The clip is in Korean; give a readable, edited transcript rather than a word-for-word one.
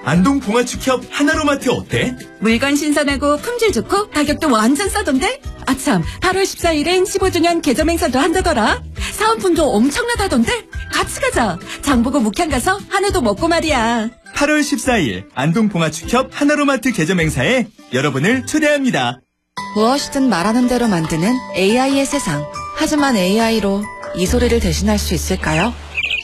안동 봉화축협 하나로마트 어때? 물건 신선하고 품질 좋고 가격도 완전 싸던데? 아참, 8월 14일엔 15주년 개점 행사도 한다더라. 사은품도 엄청나다던데? 같이 가자. 장보고 묵향 가서 한우도 먹고 말이야. 8월 14일 안동 봉화축협 하나로마트 개점 행사에 여러분을 초대합니다. 무엇이든 말하는 대로 만드는 AI의 세상. 하지만 AI로 이 소리를 대신할 수 있을까요?